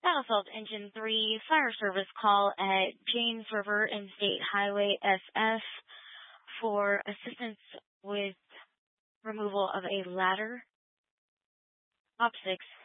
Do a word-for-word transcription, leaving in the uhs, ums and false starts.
Battlefield Engine three Fire Service call at James River and State Highway S F for assistance with removal of a ladder. Op six